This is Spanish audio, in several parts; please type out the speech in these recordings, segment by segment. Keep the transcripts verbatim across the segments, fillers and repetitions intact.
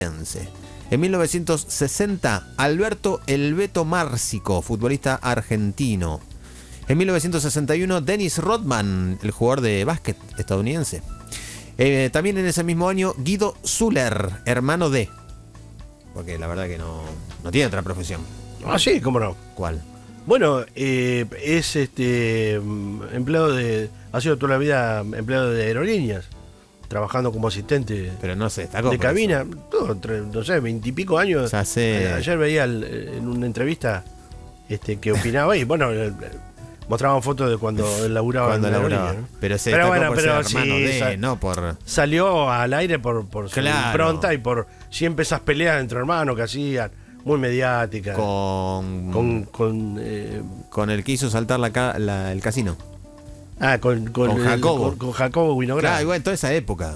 En mil novecientos sesenta, Alberto El Beto Márcico, futbolista argentino. En mil novecientos sesenta y uno, Dennis Rodman, el jugador de básquet estadounidense. Eh, también en ese mismo año, Guido Zuller, hermano de... Porque la verdad que no, no tiene otra profesión. Ah, sí, cómo no. ¿Cuál? Bueno, eh, es este empleado de... Ha sido toda la vida empleado de aerolíneas, trabajando como asistente. Pero no se destacó de por cabina. eso. Todo, entre, no sé, veintipico años. O sea, hace- Eh, Ayer veía el- en una entrevista este que opinaba y bueno, el- el- mostraban fotos de cuando él laburaba Cuando en la laburaba. aerolínea, ¿no? Pero se Pero destacó bueno, por pero ser hermano sí, de, sa- no por... Salió al aire por, por su Claro. impronta y por siempre esas peleas entre hermanos que hacían, muy mediáticas. Con... Con, con, eh, con el que hizo saltar la, ca- la- el casino. ah, con, con, Con el- Jacobo. con- con Jacobo Winograd. Claro, igual en toda esa época.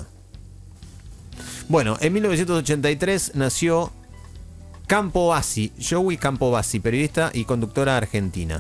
Bueno, en mil novecientos ochenta y tres nació Campo Bassi, Joey Campo Bassi, periodista y conductora argentina.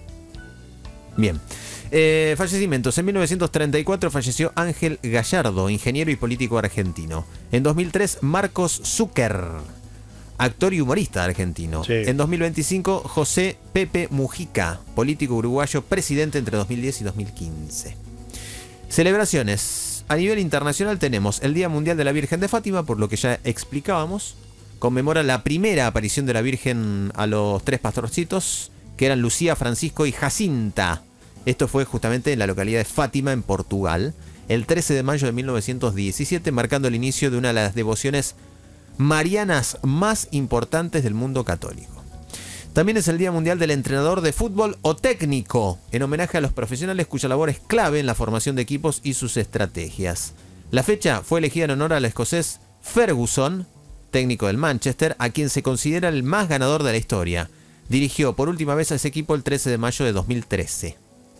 Bien. Eh, fallecimientos. En mil novecientos treinta y cuatro falleció Ángel Gallardo, ingeniero y político argentino. En dos mil tres, Marcos Zucker, actor y humorista argentino. Sí. En dos mil veinticinco, José Pepe Mujica, político uruguayo, presidente entre dos mil diez y dos mil quince. Celebraciones. A nivel internacional tenemos el Día Mundial de la Virgen de Fátima, por lo que ya explicábamos. Conmemora la primera aparición de la Virgen a los tres pastorcitos, que eran Lucía, Francisco y Jacinta. Esto fue justamente en la localidad de Fátima, en Portugal, el trece de mayo de mil novecientos diecisiete, marcando el inicio de una de las devociones marianas más importantes del mundo católico. También es el Día Mundial del Entrenador de Fútbol o Técnico, en homenaje a los profesionales cuya labor es clave en la formación de equipos y sus estrategias. La fecha fue elegida en honor al escocés Ferguson, técnico del Manchester, a quien se considera el más ganador de la historia. Dirigió por última vez a ese equipo el trece de mayo de dos mil trece.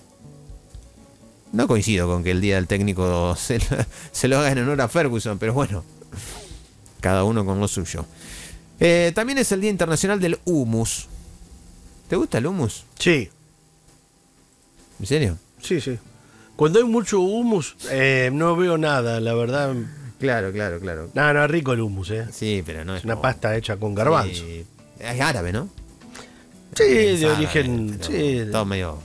No coincido con que el Día del Técnico se lo, se lo haga en honor a Ferguson, pero bueno, cada uno con lo suyo. Eh, también es el Día Internacional del Hummus. ¿Te gusta el hummus? Sí, ¿En serio? sí, sí. Cuando hay mucho humus, eh, no veo nada, la verdad. Claro, claro, claro. No, no, es rico el humus, ¿eh? Sí, pero no es Es una como- pasta hecha con garbanzo. Sí, es árabe, ¿no? Sí, Es de árabe, origen. pero Sí, de- todo medio